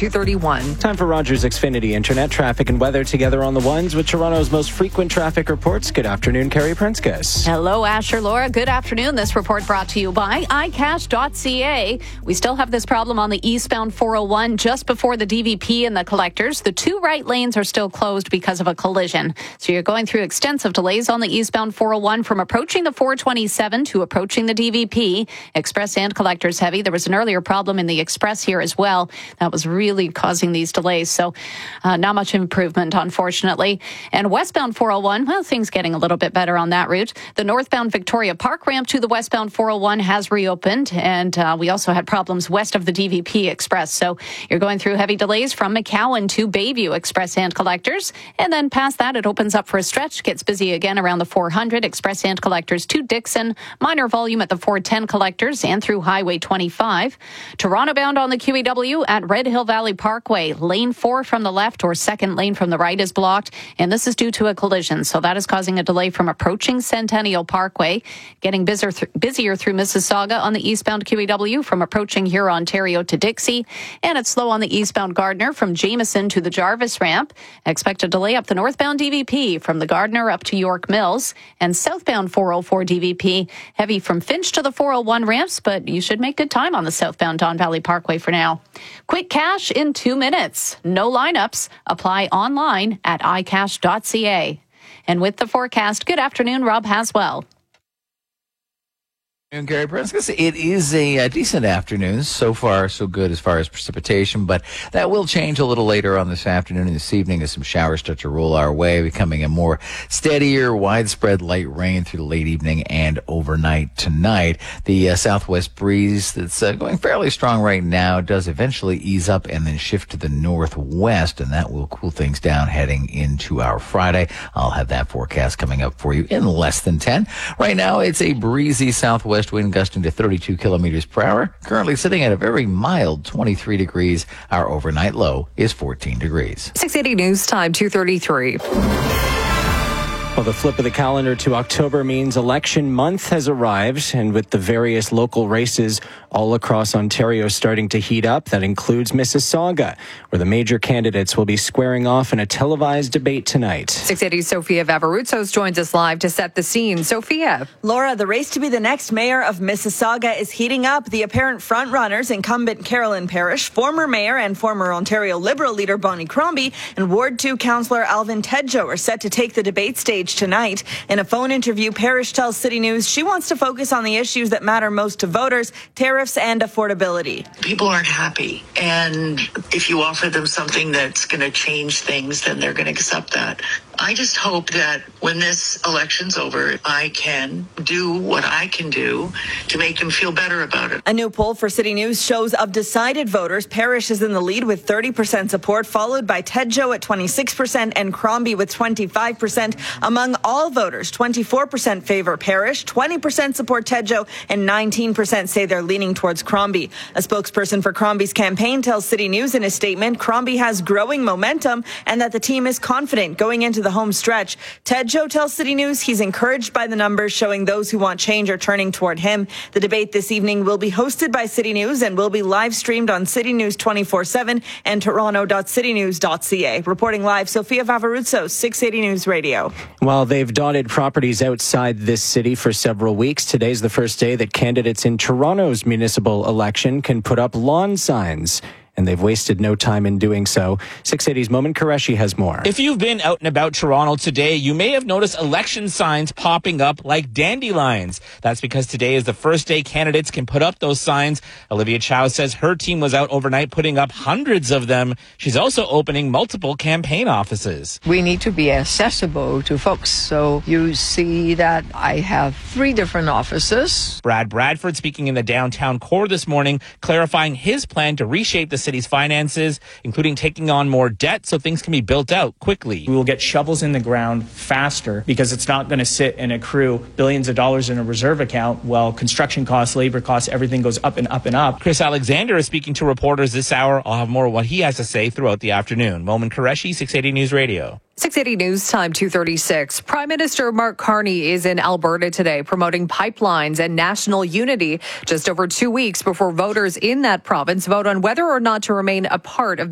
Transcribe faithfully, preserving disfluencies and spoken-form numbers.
two thirty-one. Time for Rogers Xfinity Internet traffic and weather together on the ones with Toronto's most frequent traffic reports. Good afternoon, Carrie Prinskus. Hello, Asher, Laura. Good afternoon. This report brought to you by i cash dot c a. We still have this problem on the eastbound four oh one just before the D V P and the collectors. The two right lanes are still closed because of a collision. So you're going through extensive delays on the eastbound four oh one from approaching the four twenty-seven to approaching the D V P. Express and collectors heavy. There was an earlier problem in the express here as well. That was really causing these delays. So uh, not much improvement, unfortunately. And westbound four oh one, well, things getting a little bit better on that route. The northbound Victoria Park ramp to the westbound four oh one has reopened. And uh, we also had problems west of the D V P Express. So you're going through heavy delays from McCowan to Bayview Express and collectors. And then past that, it opens up for a stretch. Gets busy again around the four hundred Express and collectors to Dixon. Minor volume at the four ten collectors and through Highway twenty-five. Toronto bound on the Q E W at Red Hill Valley Parkway. Lane four from the left or second lane from the right is blocked. And this is due to a collision. So that is causing a delay from approaching Centennial Parkway. Getting busier, th- busier through Mississauga on the eastbound Q E W from approaching here Ontario to Dixie. And it's slow on the eastbound Gardner from Jameson to the Jarvis ramp. Expect a delay up the northbound D V P from the Gardner up to York Mills. And southbound four oh four D V P heavy from Finch to the four oh one ramps, but you should make good time on the southbound Don Valley Parkway for now. Quick cash in two minutes. No lineups. Apply online at i cash dot c a. And with the forecast, good afternoon, Rob Haswell. And Gary Prinskus, it is a, a decent afternoon. So far, so good as far as precipitation, but that will change a little later on this afternoon and this evening as some showers start to roll our way, becoming a more steadier, widespread light rain through the late evening and overnight tonight. The uh, southwest breeze that's uh, going fairly strong right now does eventually ease up and then shift to the northwest, and that will cool things down heading into our Friday. I'll have that forecast coming up for you in less than ten. Right now, it's a breezy southwest wind gusting to thirty-two kilometers per hour. Currently sitting at a very mild twenty-three degrees. Our overnight low is fourteen degrees. six eighty News Time, two thirty-three. Well, the flip of the calendar to October means election month has arrived, and with the various local races all across Ontario starting to heat up, that includes Mississauga, where the major candidates will be squaring off in a televised debate tonight. six eighty Sophia Vavarutsos joins us live to set the scene. Sophia. Laura, the race to be the next mayor of Mississauga is heating up. The apparent frontrunners, incumbent Carolyn Parrish, former mayor and former Ontario Liberal leader Bonnie Crombie, and Ward two councillor Alvin Tedjo are set to take the debate stage tonight. In a phone interview, Parrish tells City News she wants to focus on the issues that matter most to voters, tariffs and affordability. People aren't happy, and if you offer them something that's going to change things, then they're going to accept that. I just hope that when this election's over, I can do what I can do to make them feel better about it. A new poll for City News shows of decided voters, Parrish is in the lead with thirty percent support, followed by Tedjo at twenty-six percent and Crombie with twenty-five percent. Among all voters, twenty-four percent favor Parrish, twenty percent support Tedjo, and nineteen percent say they're leaning towards Crombie. A spokesperson for Crombie's campaign tells City News in a statement Crombie has growing momentum and that the team is confident going into the home stretch. Tedjo tells City News he's encouraged by the numbers showing those who want change are turning toward him. The debate this evening will be hosted by City News and will be live streamed on City News twenty-four seven and toronto dot city news dot c a. Reporting live, Sophia Vavarutsos, six eighty News Radio. While they've dotted properties outside this city for several weeks, today's the first day that candidates in Toronto's municipal election can put up lawn signs. And they've wasted no time in doing so. six eighty's Moment Qureshi has more. If you've been out and about Toronto today, you may have noticed election signs popping up like dandelions. That's because today is the first day candidates can put up those signs. Olivia Chow says her team was out overnight putting up hundreds of them. She's also opening multiple campaign offices. We need to be accessible to folks. So you see that I have three different offices. Brad Bradford speaking in the downtown core this morning, clarifying his plan to reshape the city's finances, including taking on more debt so things can be built out quickly. We will get shovels in the ground faster because it's not going to sit and accrue billions of dollars in a reserve account while construction costs, labor costs, everything goes up and up and up. Chris Alexander is speaking to reporters this hour. I'll have more of what he has to say throughout the afternoon. Moment Qureshi, six eighty News Radio. six eighty News Time, two thirty-six. Prime Minister Mark Carney is in Alberta today promoting pipelines and national unity just over two weeks before voters in that province vote on whether or not to remain a part of